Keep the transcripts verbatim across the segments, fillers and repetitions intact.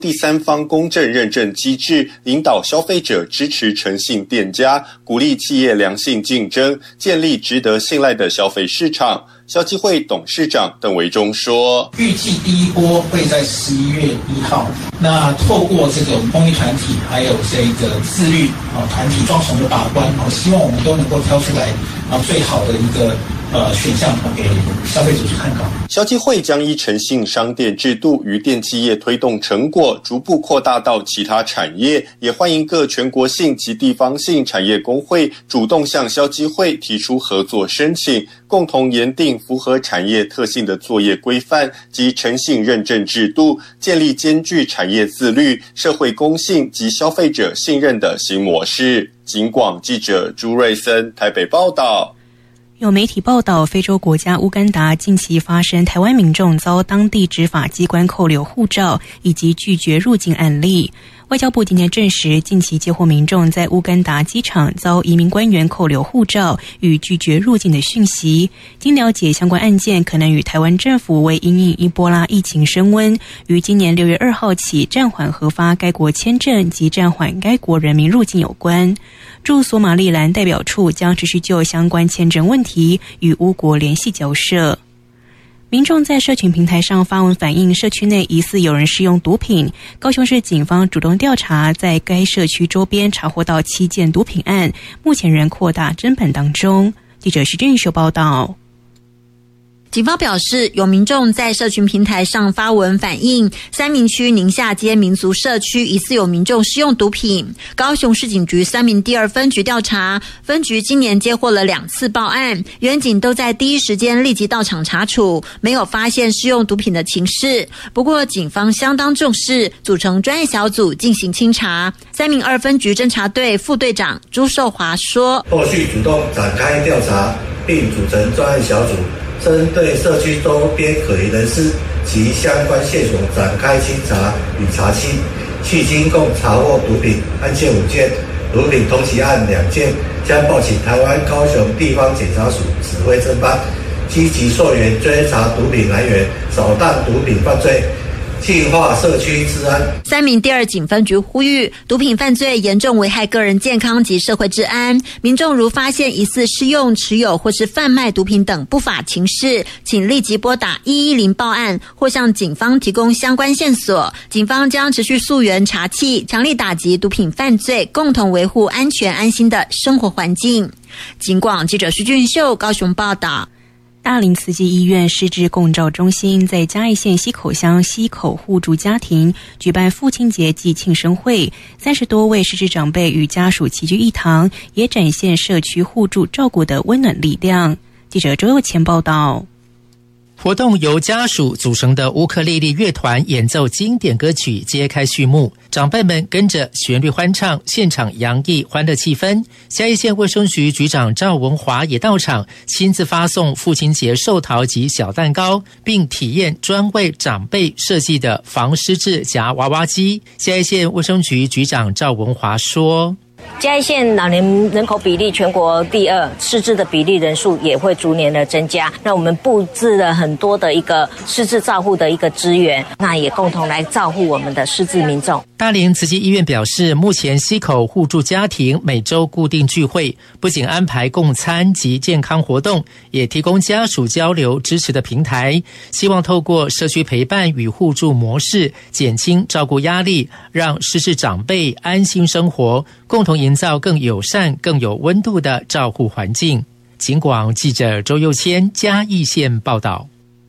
第三方公正认证机制，引导消费者支持诚信店家，鼓励企业良性竞争，建立值得信赖的消费市场。消基会董事长邓维中说， 预计第一波会在十一月一号，那透过这个公益团体还有这个自律啊团体双重的把关啊，希望我们都能够挑出来啊最好的一个呃选项给消费者去参考。 消基会将依诚信商店制度与电企业推动成果逐步扩大到其他产业，也欢迎各全国性及地方性产业工会主动向消基会提出合作申请，共同研定符合产业特性的作业规范及诚信认证制度，建立兼具产业自律、社会公信及消费者信任的新模式。警广记者朱瑞森台北报道。 有媒体报道，非洲国家乌干达近期发生台湾民众遭当地执法机关扣留护照以及拒绝入境案例。外交部今天证实，近期接获民众在乌干达机场遭移民官员扣留护照与拒绝入境的讯息。经了解，相关案件可能与台湾政府为因应伊波拉疫情升温，于今年六月二号起暂缓核发该国签证及暂缓该国人民入境有关。驻索马利兰代表处将持续就相关签证问题与乌国联系交涉。民众在社群平台上发文反映社区内疑似有人使用毒品，高雄市警方主动调查，在该社区周边查获到七件毒品案，目前仍扩大侦办当中。记者徐俊秀报道。 警方表示，有民众在社群平台上发文反映，三民区宁夏街民族社区疑似有民众使用毒品。高雄市警局三民第二分局调查，分局今年接获了两次报案，员警都在第一时间立即到场查处，没有发现使用毒品的情事。不过，警方相当重视，组成专业小组进行清查。三民二分局侦查队副队长朱寿华说， 后续主动展开调查，并组成专业小组，针对社区周边可疑人士及相关线索展开清查与查缉，迄今共查获毒品案件五件，毒品通缉案两件，将报请台湾高雄地方检察署指挥侦办，积极溯源追查毒品来源，扫荡毒品犯罪，净化社区治安。 三民第二警分局呼吁，毒品犯罪严重危害个人健康及社会治安，民众如发现疑似施用、持有或是贩卖毒品等不法情事，请立即拨打一一零报案，或向警方提供相关线索。警方将持续溯源查缉，强力打击毒品犯罪，共同维护安全安心的生活环境。警广记者徐俊秀高雄报道。 大林慈济医院失智共照中心在嘉义县溪口乡溪口互助家庭举办父亲节暨庆生会，三十多位失智长辈与家属齐聚一堂，也展现社区互助照顾的温暖力量。记者周佑前报道。 活动由家属组成的乌克丽丽乐团演奏经典歌曲揭开序幕，长辈们跟着旋律欢唱，现场洋溢欢乐气氛。嘉义县卫生局局长赵文华也到场，亲自发送父亲节寿桃及小蛋糕，并体验专为长辈设计的防失智夹娃娃机。嘉义县卫生局局长赵文华说， 嘉义县老年人口比例全国第二，失智的比例人数也会逐年的增加。那我们布置了很多的一个失智照护的一个资源，那也共同来照护我们的失智民众。 大林慈济医院表示，目前溪口互助家庭每周固定聚会，不仅安排共餐及健康活动，也提供家属交流支持的平台，希望透过社区陪伴与互助模式，减轻照顾压力，让失智长辈安心生活，共同营造更友善、更有温度的照护环境。警广记者周佑谦嘉义县报道。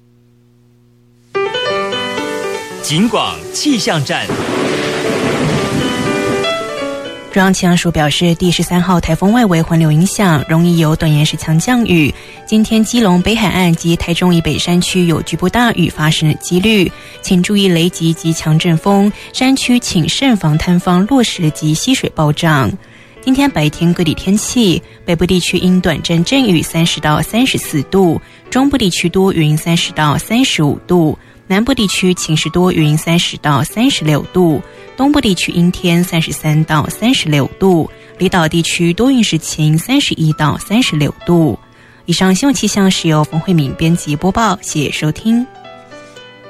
警广气象站。 中央气象署表示，第十三号台风外围环流影响，容易有短延时强降雨。今天基隆北海岸及台中以北山区有局部大雨发生的几率，请注意雷击及强阵风，山区请慎防坍方落石及溪水暴涨。今天白天各地天气，北部地区因短暂阵雨三十到三十四度，中部地区多云三十到三十五度，南部地区晴时多云三十到三十六度，东部地区阴天三十三到三十六度，离岛地区多云时晴三十一到三十六度。以上新闻气象是由冯慧敏编辑播报，谢谢收听。